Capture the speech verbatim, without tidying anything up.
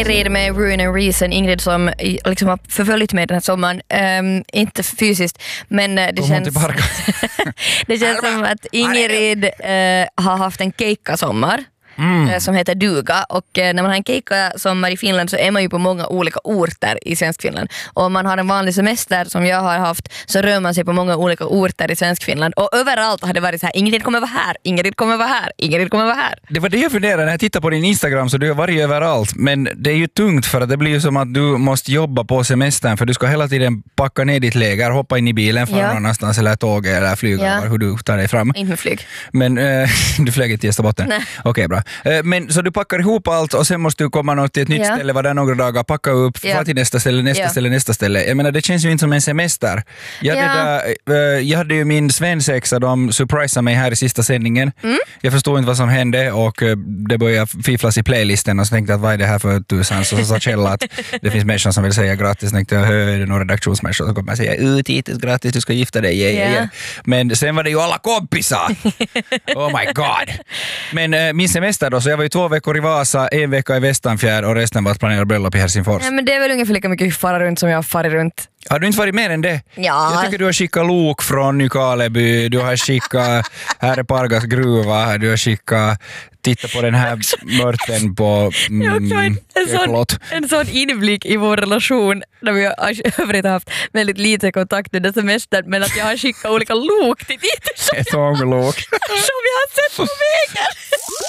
Ingrid med Ruin and Reason. Ingrid som liksom har förföljt mig den här sommaren. Um, inte fysiskt, men uh, det, känns, det känns som att Ingrid uh, har haft en keikkasommar. Mm. Som heter Duga, och eh, när man har en keikka-sommar i Finland så är man ju på många olika orter i Svenskfinland, och om man har en vanlig semester som jag har haft så rör man sig på många olika orter i Svenskfinland, och överallt har det varit så här: Ingrid kommer vara här, Ingrid kommer vara här, Ingrid kommer vara här. Det var det jag funderade när jag tittade på din Instagram, så du har varit överallt, men det är ju tungt för att det blir ju som att du måste jobba på semestern, för du ska hela tiden packa ner ditt läger, hoppa in i bilen för ja. någonstans eller tåg eller flyga, ja. hur du tar dig fram. Inte med flyg. Men äh, du flög inte i Österbotten. Okej, okay, bra. Men så du packar ihop allt och sen måste du komma något till ett nytt ja. ställe, var där några dagar, packa upp, ja. få till nästa ställe, nästa ja. ställe, nästa ställe. Jag menar, det känns ju inte som en semester. Jag hade, ja. där, jag hade ju min svensexa, de surprisade mig här i sista sändningen. Mm. Jag förstod inte vad som hände och det började fifflas i playlisten och så tänkte jag att vad är det här för tusan? Så, så sa Kjell att det finns människor som vill säga gratis. Så tänkte jag, hör det några redaktionsmänniskor som kommer att säga ut hit, gratis, du ska gifta dig. Yeah, yeah, yeah. Men sen var det ju alla kompisar. Oh my god. Men äh, min semester då, så jag var ju två veckor i Vasa, en vecka i Västanfjärd och resten var att planera bröllop i Helsingfors. Ja, men det är väl ungefär lika mycket fara runt som jag har farit runt. Har du inte varit mer än det? Ja. Jag tycker du har skickat lok från Nykarleby, du har skickat här är Pargas gruva, du har skickat titta på den här mörten på mm, en, sån, en sån inblick i vår relation där vi har övrigt haft väldigt lite kontakt under semestern, men att jag har skickat olika lok till dit. Ett ånglok. Som jag har sett på vägen.